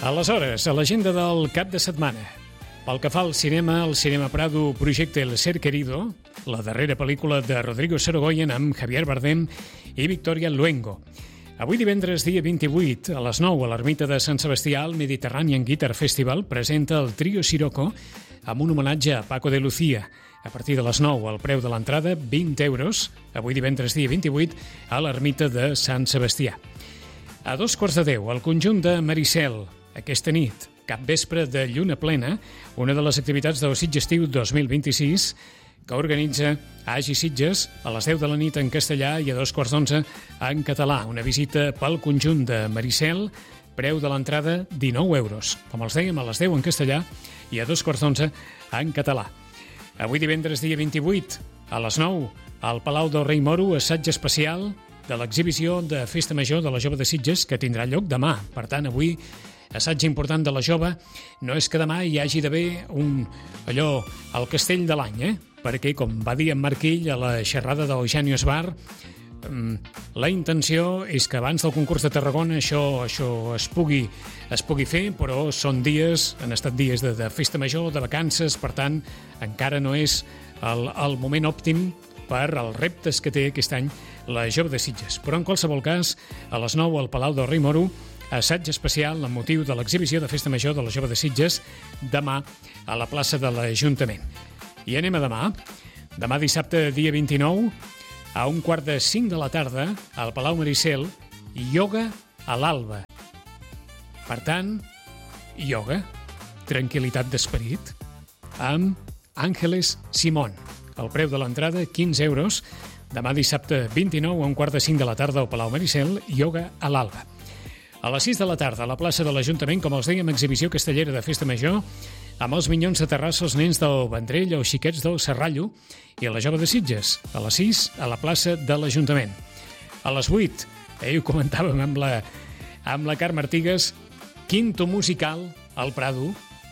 Aleshores, a l'agenda del cap de setmana. Pel que fa al cinema, el Cinema Prado projecta El Ser Querido, la darrera pel·lícula de Rodrigo Sorogoyen amb Javier Bardem i Victoria Luengo. Avui divendres, dia 28, a les 9, a l'ermita de Sant Sebastià, el Mediterranean Guitar Festival presenta el Trio Sirocco amb un homenatge a Paco de Lucía. A partir de les 9, el preu de l'entrada, 20 euros, avui divendres, dia 28, a l'ermita de Sant Sebastià. A 9:15, el conjunt de Maricel, aquesta nit, capvespre de lluna plena, una de les activitats del Sitges Estiu 2026, que organitza Agi Sitges a les 10 de la nit en castellà i a 2:15 en català. Una visita pel conjunt de Maricel, preu de l'entrada 19 euros. Com els dèiem, a les 10 en castellà i a 2:15 en català. Avui divendres, dia 28, a les 9, al Palau del Rei Moro, assaig especial de l'exhibició de Festa Major de la Jove de Sitges, que tindrà lloc demà. Per tant, avui, assaig important de la Jove. No és que demà hi hagi d'haver el castell de l'any, perquè, com va dir en Marquill a la xerrada del Genius Bar, la intenció és que abans del concurs de Tarragona això es pugui fer, però han estat dies de festa major, de vacances, per tant, encara no és el moment òptim per als reptes que té aquest any la Jove de Sitges. Però, en qualsevol cas, a les 9 al Palau del Rei Moro, assaig especial amb motiu de l'exhibició de Festa Major de la Jove de Sitges demà a la plaça de l'Ajuntament. I anem a demà. Demà dissabte, dia 29, a 4:45 de la tarda, al Palau Maricel, ioga a l'alba. Per tant, ioga, tranquil·litat d'esperit, amb Àngeles Simón. El preu de l'entrada, 15 euros. Demà dissabte 29, a 4:45 de la tarda, al Palau Maricel, ioga a l'alba. A les 6 de la tarda, a la plaça de l'Ajuntament, com els dèiem, exhibició castellera de Festa Major, amb els Minyons de Terrassa, els nens del Vendrell, els xiquets del Serrallo i la Jove de Sitges. A les 6, a la plaça de l'Ajuntament. A les 8, ho comentàvem amb la Carme Artigas, quinto musical al Prado.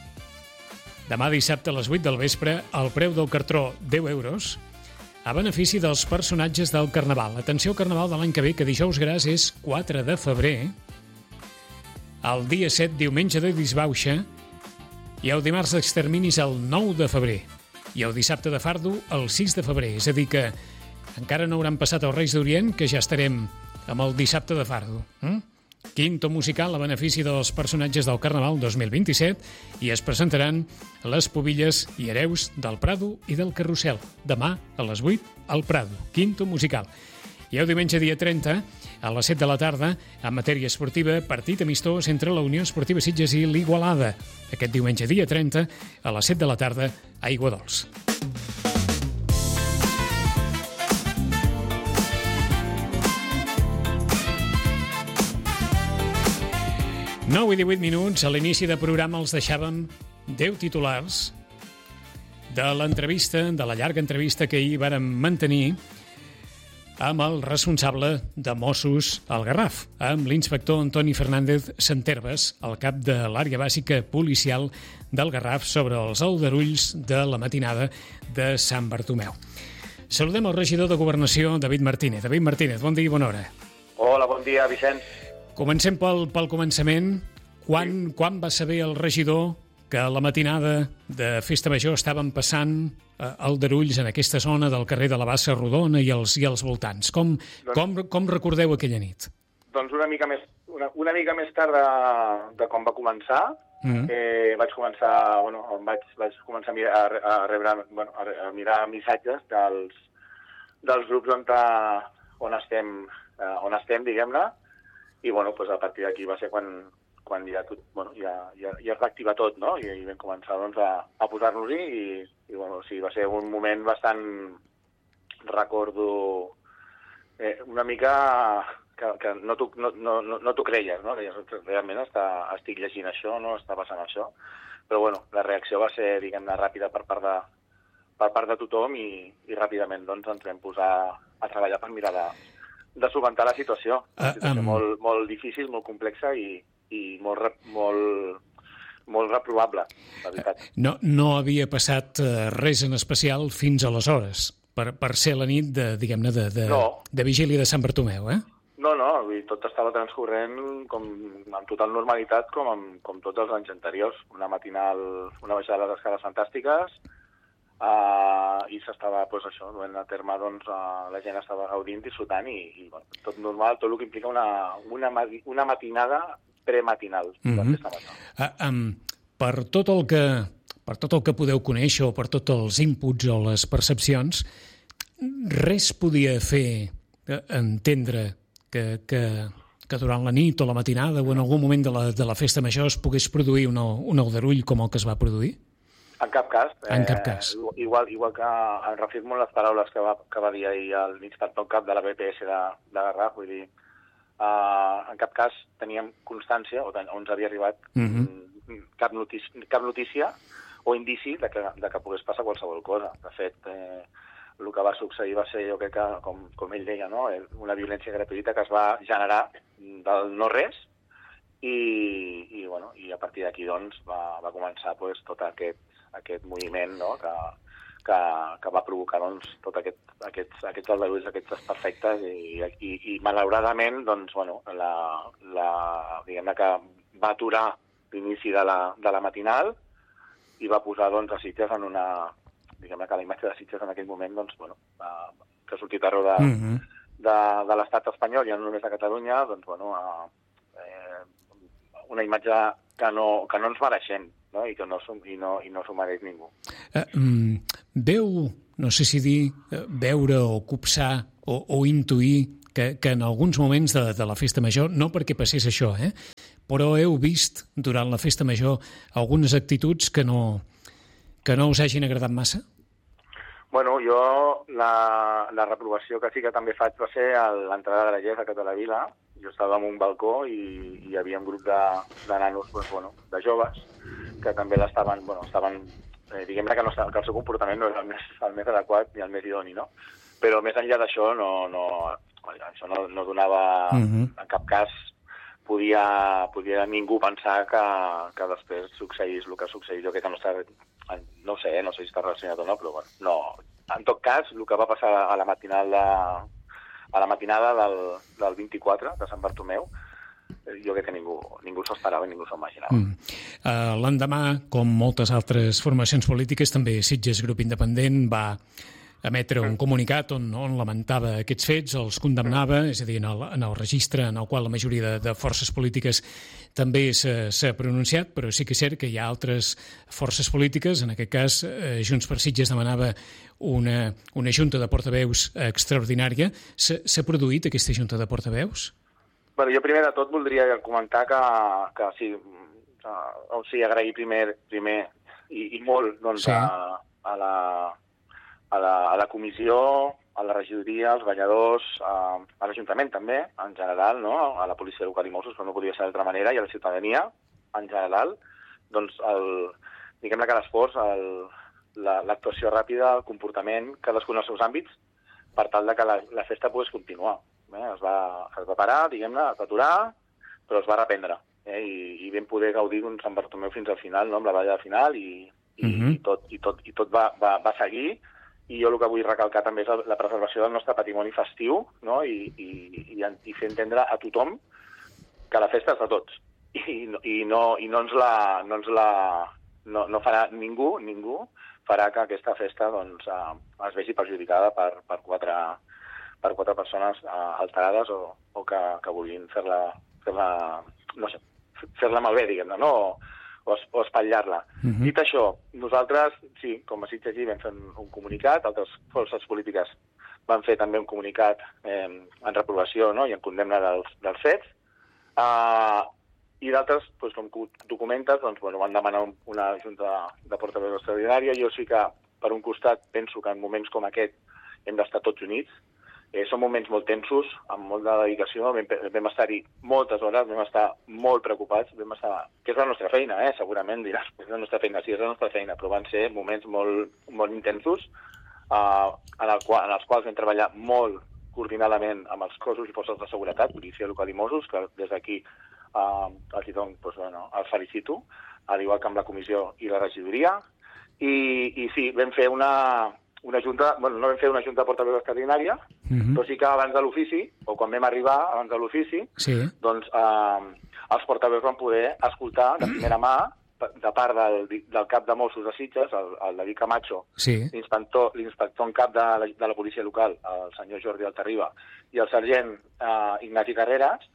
Demà dissabte a les 8 del vespre, el preu del cartró, 10 euros, a benefici dels personatges del Carnaval. Atenció al Carnaval de l'any que ve, que dijous gras és 4 de febrer, el dia 7, diumenge de disbauxa, i el dimarts d'exterminis el 9 de febrer, i el dissabte de fardo el 6 de febrer. És a dir que encara no hauran passat els Reis d'Orient, que ja estarem amb el dissabte de fardo. Quinto musical a benefici dels personatges del Carnaval 2027, i es presentaran les pubilles i hereus del Prado i del Carrusel. Demà a les 8 al Prado. Quinto musical. I el diumenge dia 30, a les 7 de la tarda, en matèria esportiva, partit amistós entre la Unió Esportiva Sitges i l'Igualada. Aquest diumenge dia 30, a les 7 de la tarda, a Aiguadols. Nou i 18 minuts, a l'inici de programa els deixàvem 10 titulars de l'entrevista, de la llarga entrevista que ahir vàrem mantenir amb el responsable de Mossos al Garraf, amb l'inspector Antoni Fernández Santerves, el cap de l'àrea bàsica policial del Garraf, sobre els aldarulls de la matinada de Sant Bartomeu. Saludem el regidor de Governació, David Martínez. David Martínez, bon dia i bona hora. Hola, bon dia, Vicenç. Comencem pel començament. Quan va saber el regidor que a la matinada de Festa Major estaven passant aldarulls en aquesta zona del carrer de la Bassa Rodona i els voltants? Com recordeu aquella nit? Doncs una mica més tard de com va començar. Vaig començar a mirar missatges dels grups on estem, diguem-ne, i a partir d'aquí va ser quan ja es va activar tot, no? I vam començar a posar-nos-hi i va ser un moment bastant, recordo, una mica que no t'ho creies, no? Realment estic llegint això, no està passant això, però la reacció va ser, diguem-ne, ràpida per part de tothom i ràpidament ens vam posar a treballar per mirar de solventar la situació. Una situació molt difícil, molt complexa i molt reprovable, la veritat. No havia passat res en especial fins aleshores, per ser la nit de vigília de Sant Bartomeu, eh? No, tot estava transcorrent com amb total normalitat com tots els anys anteriors. Una matinal, una baixada de les escales fantàstiques, i s'estava, doncs això, duent a terme, doncs, la gent estava gaudint, disfrutant, i bueno, tot normal, tot el que implica una matinada prematinal. Per tot el que podeu conèixer, o per tots els inputs o les percepcions, res podia fer entendre que durant la nit o la matinada o en algun moment de la festa major es pogués produir un aldarull com el que es va produir? En cap cas. En cap cas. Igual que em reafirmo les paraules que va dir ahir el inspector en cap de la BPS de Garraf, vull dir, en cap cas teníem constància, o ens havia arribat cap notícia o indici de que pogués passar qualsevol cosa. De fet, el que va succeir va ser, jo crec que, com ell deia, no? Una violència gratuïta que es va generar del no-res, i a partir d'aquí doncs, va començar pues, tot aquest moviment, no? que va provocar doncs, tot aquests aldarulls, aquests desperfectes, i malauradament doncs, diguem-ne que va aturar l'inici de la matinal i va posar doncs, a Sitges en una... Diguem-ne que la imatge de Sitges en aquell moment doncs, que ha sortit arreu de l'estat espanyol i no només de Catalunya, doncs, una imatge que no ens mereixem, no? I que no s'ho mereix ningú. Veu, no sé si dir, veure o copsar o intuir que en alguns moments de la festa major, no perquè passés això, però heu vist durant la festa major algunes actituds que no us hagin agradat massa? Bueno, jo la reprovació que sí que també faig va ser a l'entrada de la Lles a Catalavila. Jo estava en un balcó i hi havia un grup de nanos, de joves, que també estaven, diguem-ne que el seu comportament no era el més adequat ni el més idoni, no? Però més enllà d'això, això no donava, en cap cas, podia ningú pensar que després succeís el que succeís. Jo crec que no sé si està relacionat o no, però no. En tot cas, el que va passar a la matinada del 24 de Sant Bartomeu, jo crec que ningú s'ho esperava i ningú s'ho imaginava. L'endemà, com moltes altres formacions polítiques, també Sitges Grup Independent va emetre un comunicat on lamentava aquests fets, els condemnava, és a dir, en el registre en el qual la majoria de forces polítiques també s'ha pronunciat, però sí que és cert que hi ha altres forces polítiques, en aquest cas Junts per Sitges demanava una junta de portaveus extraordinària. S'ha produït aquesta junta de portaveus? Bé, jo primer de tot voldria comentar que sí, agrair primer i molt doncs, a la comissió, a la regidoria, als balladors, a l'Ajuntament també, en general, no? A la policia local i Mossos, però no podia ser d'altra manera, i a la ciutadania, en general, doncs, diguem-ne que l'esforç, l'actuació ràpida, el comportament, cadascun als seus àmbits, per tal de que la festa pogués continuar. Es va parar, diguem-ne, es va aturar, però es va reprendre. I vam poder gaudir d'un Sant Bartomeu fins al final, no? Amb la balla final, i tot va seguir. I jo el que vull recalcar també és la preservació del nostre patrimoni festiu, no? I fer entendre a tothom que la festa és de tots. I no farà ningú farà que aquesta festa doncs, es vegi perjudicada per quatre persones alterades o que vulguin fer-la malbé, diguem-ne, no? O espatllar-la. Dit això, nosaltres, sí, com a Sitges vam fer un comunicat, altres forces polítiques van fer també un comunicat en reprovació, no? I en condemna dels fets, i d'altres, doncs, com tu comentes, doncs, van demanar una junta de portaveus extraordinària. Jo sí que, per un costat, penso que en moments com aquest hem d'estar tots units. Són moments molt tensos, amb molta dedicació, vam estar-hi moltes hores, vam estar molt preocupats, que és la nostra feina, segurament diràs, és la nostra feina, sí, és la nostra feina, però van ser moments molt intensos, en els quals vam treballar molt coordinadament amb els cossos i forces de seguretat, policia local i Mossos, que des d'aquí els felicito, al igual que amb la comissió i la regidoria, i sí, vam fer una junta, no vam fer una junta de portaveus extraordinària, però sí que abans de l'ofici, o quan vam arribar abans de l'ofici, doncs els portaveus van poder escoltar de primera mà, de part del cap de Mossos de Sitges, el David Camacho, l'inspector en cap de la policia local, el senyor Jordi Altarriba, i el sergent Ignasi Carreras,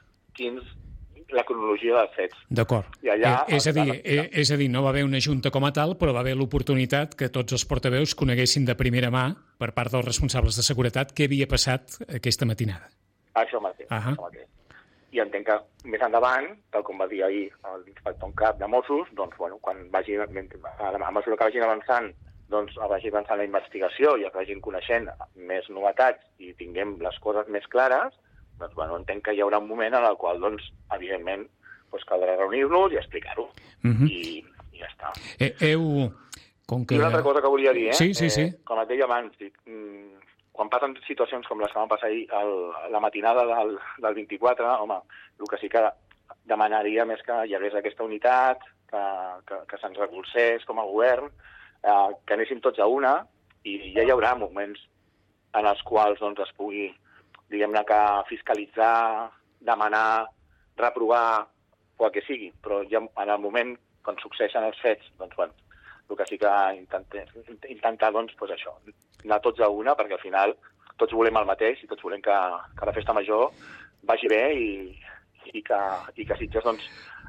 la cronologia dels fets. D'acord. És a dir, no va haver una junta com a tal, però va haver l'oportunitat que tots els portaveus coneguessin de primera mà, per part dels responsables de seguretat, què havia passat aquesta matinada. Això mateix. I entenc que més endavant, tal com va dir ahir l'inspector en cap de Mossos, doncs, bueno, a mesura que vagin avançant, doncs vagi avançant la investigació i vagin coneixent més novetats i tinguem les coses més clares, doncs, bueno, entenc que hi haurà un moment en el qual, doncs, evidentment, doncs, caldrà reunir-nos i explicar-ho. I ja està. I una altra cosa que volia dir, Sí. Com et deia abans, quan passen situacions com les que van passar ahir la matinada del 24, home, el que sí que demanaria més que hi hagués aquesta unitat, que se'ns recolzés com a govern, que anéssim tots a una, i ja hi haurà moments en els quals doncs, es pugui, diguem-ne, que fiscalitzar, demanar, reprovar, o el que sigui, però ja en el moment quan succeeixen els fets, doncs, bueno, el que sí que intentar, doncs, això, anar tots a una, perquè al final tots volem el mateix i tots volem que la festa major vagi bé i que Sitges, doncs,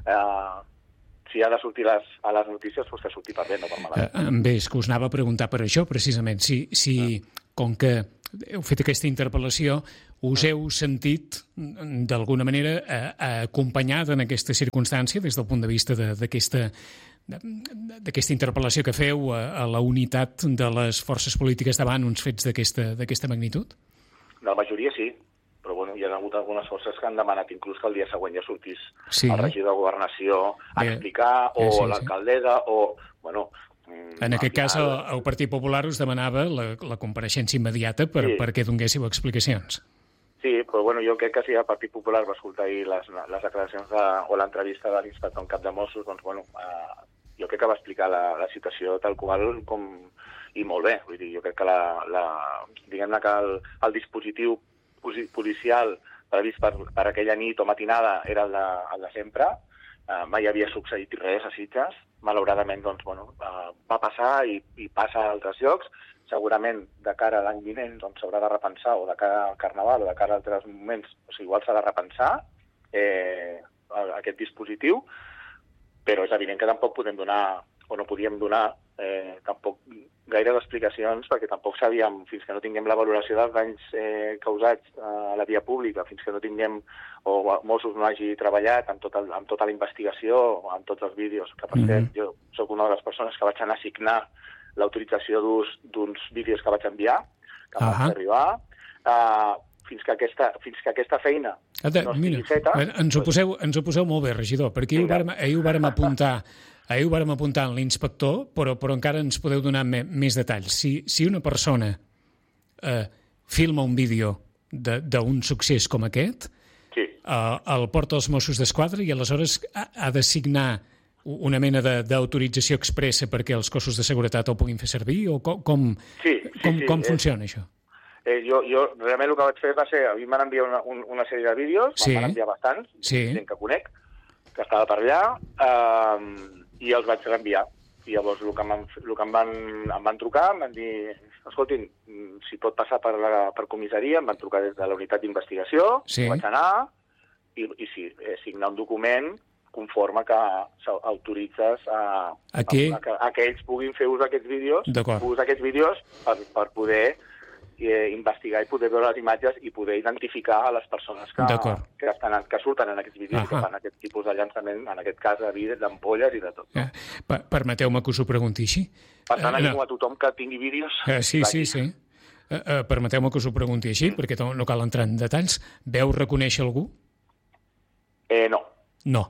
si ha de sortir a les notícies, doncs que surti per bé, no per malament. Bé, és que us anava a preguntar per això, precisament. Si com que heu fet aquesta interpel·lació, us heu sentit, d'alguna manera, acompanyada en aquesta circumstància, des del punt de vista d'aquesta interpel·lació que feu a la unitat de les forces polítiques davant uns fets d'aquesta magnitud? La majoria sí, però bueno, hi ha hagut algunes forces que han demanat inclús que el dia següent ja sortís el regidor de Governació a explicar, o l'alcaldessa, o... bueno. En aquest cas, el Partit Popular us demanava la compareixença immediata perquè donguéssiu explicacions. Sí, però bueno, jo crec que si el Partit Popular va escoltar ahir les declaracions o l'entrevista de l'inspector en cap de Mossos, doncs bueno, jo crec que va explicar la situació tal qual com... i molt bé. Vull dir, jo crec que diguem-ne que el dispositiu policial previst per aquella nit o matinada era el de sempre. Mai havia succeït res a Sitges. Malauradament, doncs, bueno, va passar i passa a altres llocs. Segurament, de cara a l'any vinent, doncs, s'haurà de repensar, o de cara al Carnaval, o de cara a altres moments, o sigui, igual s'ha de repensar aquest dispositiu, però és evident que tampoc podem donar, o no podíem donar, tampoc gaire explicacions, perquè tampoc sabíem, fins que no tinguem la valoració dels danys causats a la via pública, fins que no tinguem, o Mossos no hagi treballat amb tota la investigació, amb tots els vídeos, que per cert, jo soc una de les persones que vaig anar a signar l'autorització d'ús d'uns vídeos que vaig enviar, que em van arribar, fins que aquesta feina no estigui feta... Ens ho poseu molt bé, regidor, perquè ahir ho vàrem apuntar en l'inspector, però encara ens podeu donar més detalls. Si una persona filma un vídeo d'un succés com aquest, el porta als Mossos d'Esquadra i aleshores ha de signar una mena d'autorització expressa perquè els cossos de seguretat ho puguin fer servir? O com funciona això? Jo realment el que vaig fer va ser, a mi m'han enviat una sèrie de vídeos, m'han enviat bastants, gent que conec, que estava per allà, i els vaig reenviar. I llavors el que em van trucar, em van dir, escoltin, si pot passar per comissaria, em van trucar des de la unitat d'investigació, vaig anar, i sí, signar un document conforme que autoritzes que ells puguin fer ús d'aquests vídeos, per poder investigar i poder veure les imatges i poder identificar a les persones que surten en aquests vídeos i que fan aquest tipus de llançament, en aquest cas d'ampolles i de tot. Permeteu-me que us ho pregunti així. Per tant, animo a tothom que tingui vídeos... Sí. Permeteu-me que us ho pregunti així, perquè no cal entrar en detalls. Veu reconèixer algú? No. No.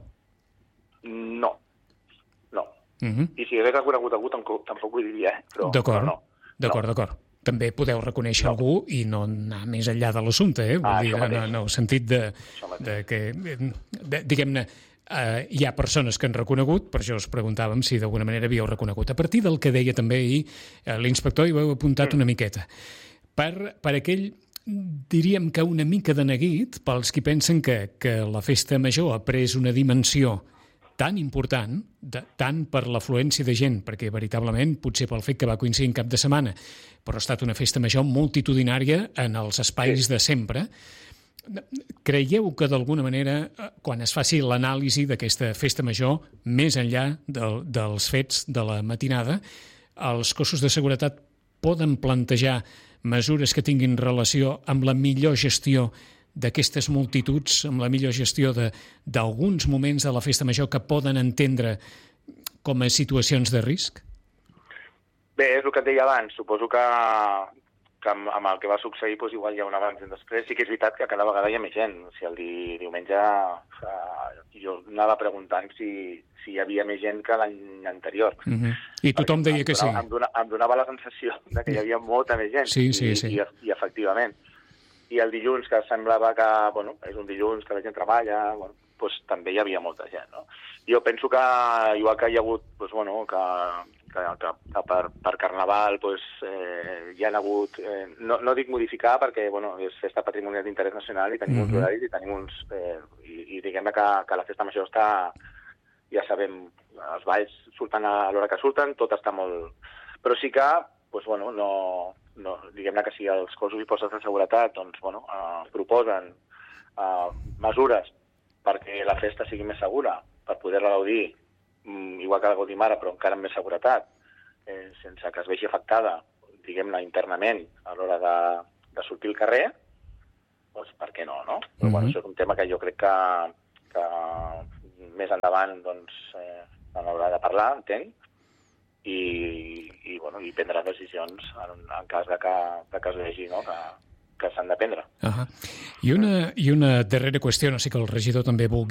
No. I si hagués reconegut algú, tampoc ho diria, però no. D'acord. També podeu reconèixer algú i no anar més enllà de l'assumpte, vull dir, en el sentit de que, diguem-ne, hi ha persones que han reconegut, per això us preguntàvem si d'alguna manera havíeu reconegut. A partir del que deia també ahir l'inspector, hi ho heu apuntat una miqueta. Per aquell diríem que una mica de neguit pels qui pensen que la festa major ha pres una dimensió tan important, tant per l'afluència de gent, perquè veritablement, potser pel fet que va coincidir en cap de setmana, però ha estat una festa major multitudinària en els espais de sempre. Creieu que d'alguna manera, quan es faci l'anàlisi d'aquesta festa major, més enllà dels fets de la matinada, els cossos de seguretat poden plantejar mesures que tinguin relació amb la millor gestió d'aquestes multituds, amb la millor gestió d'alguns moments de la festa major que poden entendre com a situacions de risc? Bé, és el que et deia abans. Suposo que amb el que va succeir doncs igual hi ha un abans i un després. Sí que és veritat que cada vegada hi ha més gent. O sigui, el diumenge jo anava preguntant si hi havia més gent que l'any anterior. I tothom deia que sí. Em donava la sensació de que hi havia molta més gent. Sí. I efectivament. I el dilluns, que semblava que és un dilluns que la gent treballa, doncs també hi havia molta gent, no? Jo penso que, igual que hi ha hagut, que per Carnaval hi ha hagut... No dic modificar perquè és festa patrimonial d'interès nacional i tenim uns horaris i tenim uns... I diguem que la festa major està... Ja sabem, els balls surten a l'hora que surten, tot està molt... Però sí que, diguem-ne que si els cossos i forces de seguretat proposen mesures perquè la festa sigui més segura, per poder-la gaudir, igual que la gaudim ara, però encara amb més seguretat, sense que es vegi afectada, diguem-ne, internament, a l'hora de sortir al carrer, doncs per què no, no? Però això és un tema que jo crec que més endavant se n'haurà de parlar, entenc, i prendre decisions en cas de que es vegi que s'han de prendre. I una darrera qüestió, no sé que el regidor també vulgui